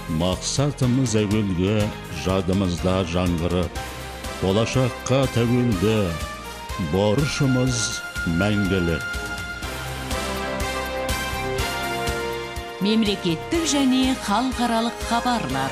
Мақсатымыз әуелгі, жадымызда жаңғырып, болашаққа тәуелді, борышымыз мәңгілік. Мемлекеттік және халықаралық хабарлар.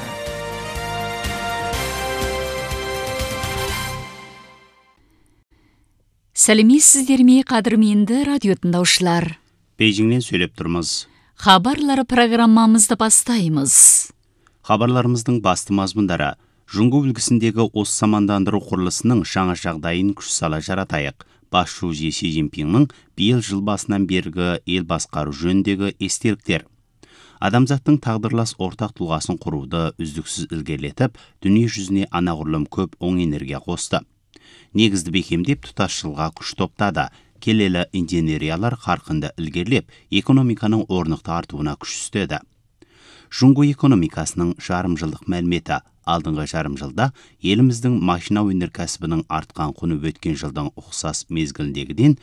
Сәлеметсіздер ме, қадірменді радио тыңдаушылар. Бейжіңнен сөйлеп тұрмыз. Хабарлар программамызды бастаймыз. Хабарларымыздың басты мазмұндары: Жұңгу үлгісіндегі осы самандандыру құрылысының жаңа жағдайын күш сала жаратайық. Басшысы Си Цзиньпиннің биыл жыл басынан бергі ел басқару жөніндегі естеліктер. Адамзаттың тағдырлас ортақ тұлғасын құруды үздіксіз ілгерілетіп, дүние жүзіне анағұрлым көп оң энергия қосты. Негізді бекемдеп, тұтасшылға күш топтады. Келелі инженериялар қарқынды ілгерілеп, экономиканың орнықты артуына күш түстеді. Жұңгу экономикасының жарым жылдық мәліметі: алдыңғы жарым жылда еліміздің машина өнеркәсібінің артқан құны өткен жылдың ұқсас мезгіліндегіден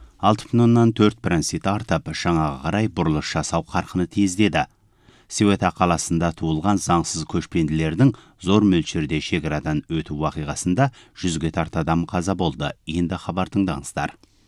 6,4% артып, жаңаға қарай бұрылыс жасау қарқыны тездеді. Сеуета қаласында туылған заңсыз көшпенділердің зор мөлшерде шекарадан өту уақиғасында 100-ге тарта адам қаза болды. Енді хабар тыңдаңыздар.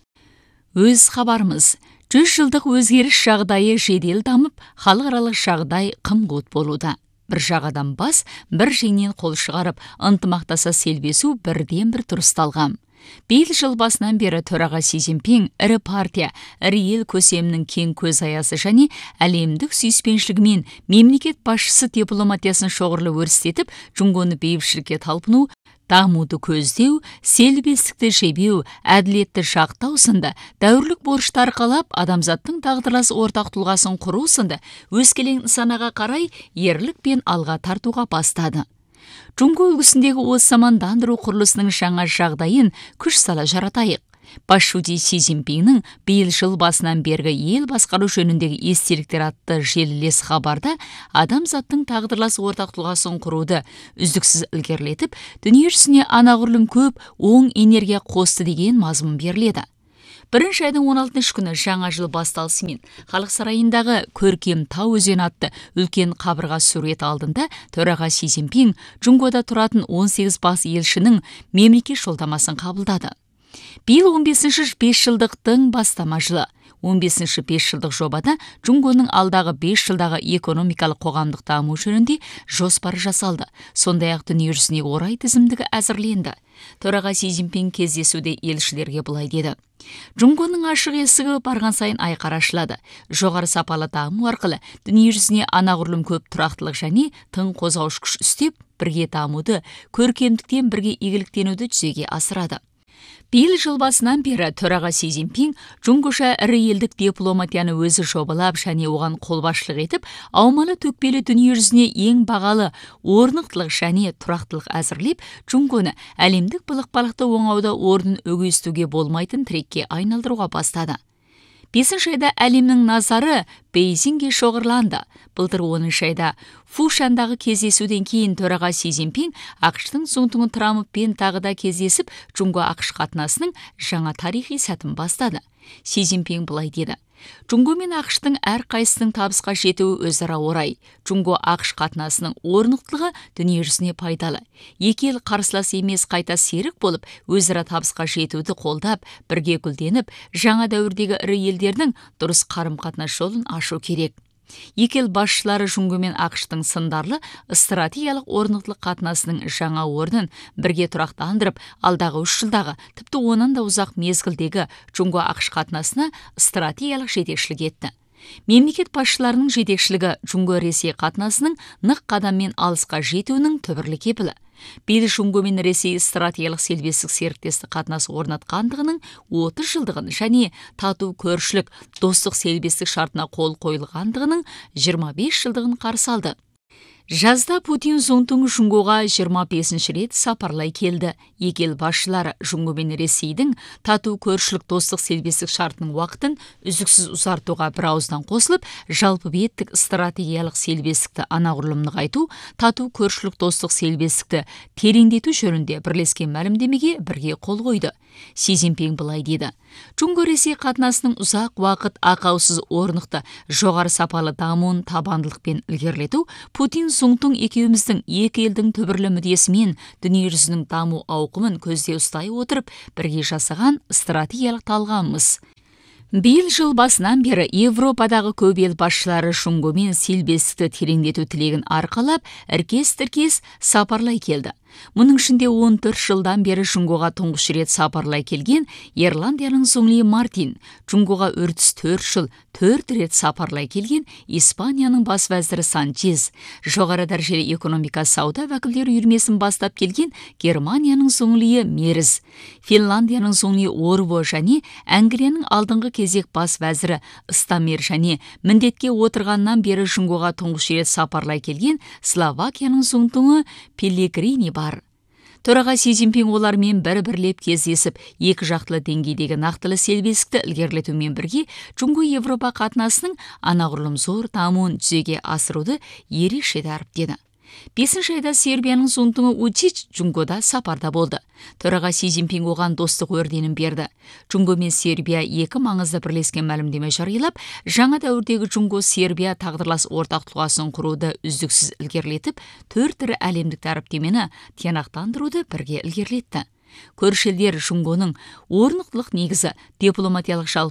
Өз хабарымыз: 100 жылдық өзгеріс жағдайы жедел дамып, халықаралық жағдай қым-ғут болуда. Бір жағадан бас, бір жеңнен қол шығарып, ынтымақтаса селбесу бірден-бір тұрысталған. Биыл жыл басынан бері төраға Си Цзиньпин ірі партия, ірі ел көсемінің кең көз аясы және әлемдік сүйіспеншілігімен мемлекет басшысы дипломатиясын шоғырлы өрістетіп, Жұңгоны бейбітшілікке талпыну, дамуды көздеу, селбестікті жебеу, әділетті жақтау сынды дәуірлік борышты арқалап, адамзаттың тағдырлас ортақ тұлғасын құру сынды өскелең нысанаға қарай ерлік пен алға тартуға бастады. Жұңгу үлгісіндегі осы самандандыру құрылысының жаңа жағдайын күш сала жаратайық. Басшысы Си Цзиньпиннің биыл жыл басынан бергі ел басқару жөніндегі естеліктер атты желілес хабарда адамзаттың тағдырлас ортақ тұлғасын құруды үздіксіз ілгерілетіп, дүние жүзіне анағұрлым көп оң энергия қосты деген мазмұн беріледі. 1 айдың 16 күні жаңа жыл басталысымен халық сарайындағы көркем тау өзен атты үлкен қабырға сурет алдында төраға Си Цзиньпин Жұңгода тұратын 18 бас елшінің мемлекет жолдамасын қабылдады. Биыл 15-ші 5 жылдықтың бастама жылы. 15-ші 5 жылдық жобада Жұңгоның алдағы 5 жылдағы экономикалық қоғамдық даму жөнінде жоспары жасалды. Сондай-ақ дүние жүзіне орай тізімдігі әзірленді. Төраға Си Цзиньпин кездесуде елшілерге былай деді: Жұңгоның ашық есігі барған сайын айқара ашылады. Жоғары сапалы даму арқылы дүние жүзіне анағұрлым көп тұрақтылық және тың қозғаушы күш үстеп, бірге дамуды, көркемдіктен бірге игіліктенуді жүзеге асырады. Биыл жыл басынан бері төраға Си Цзиньпин Жұңгоша ірі елдік дипломатияны өзі жобалап және оған қолбасшылық етіп, аумалы төкпелі дүние жүзіне ең бағалы орнықтылық және тұрақтылық әзірлеп, Жұңгоны әлемдік былық-балықты оңауда орнын өгестуге болмайтын тірекке айналдыруға бастады. 5 айда әлемнің назары Бейжіңге шоғырланды. Былтыр 10 айда Фушандағы кездесуден кейін төраға Си Цзиньпин ақш-тың Цзунтун Трамппен тағы да кездесіп, Жұңго-ақш қатынасының жаңа тарихи сәтін бастады. Си Цзиньпин былай деді: Жұңго мен ақш-тың әр қайсының табысқа жетуі өзара орай. Жұңго-ақш қатынасының орнықтылығы дүние жүзіне пайдалы. Екі ел қарсылас емес, қайта серік болып, өзара табысқа жетуді қолдап, бірге гүлденіп, жаңа дәуірдегі ірі елдердің дұрыс қарым-қатынас жолын ашу керек. Екі ел басшылары Жұңго мен ақш-тың сындарлы стратегиялық орнықтылық қатынасының жаңа орнын бірге тұрақтандырып, алдағы 3 жылдағы, тіпті онан да ұзақ мезгілдегі Жұңго-ақш қатынасына стратегиялық жетекшілік етті. Мемлекет басшыларының жетекшілігі Жұңго-Ресей қатынасының нық қадаммен алысқа жетуінің түбірлі кепілі. Биыл Жұңго мен Ресей стратегиялық селбестік серіктестік қатынас орнатқандығының 30 жылдығын және тату көршілік достық селбестік шартына қол қойылғандығының 25 жылдығын қарсы алды. Жазда Путин Цзунтун Жұңгоға 25 рет сапарлай келді. Екі ел басшылары Жұңго мен Ресейдің тату көршілік достық селбестік шартының уақытын үздіксіз ұзартуға бір ауыздан қосылып, жалпы беттік стратегиялық селбестікті анағұрлым нығайту, тату көршілік достық селбестікті тереңдету жөнінде бірлескен мәлімдемеге бірге қол қойды. Си Цзиньпин былай деді: Жұңго-Ресей қатынасының ұзақ уақыт ақаусыз орнықты жоғары сапалы дамуын табандылықпен ілгерілету Путин Сунтун екеуміздің екі елдің түбірлі мүддесі мен дүниежүзінің даму ауқымын көзде ұстай отырып, бірге жасаған стратегиялық талғамымыз. Биыл жыл басынан бері Европадағы көп ел басшылары Шунгомен селбестікті тереңдету тілегін арқалап, іркес-тіркес сапарлай келді. Мұның ішінде 14 жылдан бері Шунгоға тұңғыш рет сапарлай келген Ирландияның Сомли Мартин, Шунгоға 34 жыл 4 рет сапарлай келген Испанияның бас вәзірі Санчез, жоғары дәрежелі экономика сауда вәкілдері үйірмесін бастап келген Германияның Сомли Мерз, Финландияның Сомли Орво және Англияның алдыңғы кезек бас вәзірі Стамер және міндетке отырғаннан бері Шунгоға тұңғыш рет сапарлай келген Словакияның Сунтуңы Пеллегрини бар. Төраға Си Цзиньпин олармен бір-бірлеп кездесіп, екі жақтылы деңгейдегі нақтылы селбестікті ілгерілетумен бірге Шунго-Европа қатынасының анағұрлым зор дамуын жүзеге асыруды ерекше дәріптеді. 5 айда Сербияның Сунтуңы Учич Шунгода сапарда болды. Төраға Си Цзиньпин оған достық орденін берді. Шунго мен Сербия екі маңызды бірлескен мәлімдеме жариялап, жаңа дәуірдегі Шунго-Сербия тағдырлас ортақ тұлғасын құруды үздіксіз ілгерілетіп, 4 ірі әлемдік дәріптемені тиянақтандыруды бірге ілгерілетті. Көрші елдер Шунгоның орнықтылық негізі дипломатиялық жалпы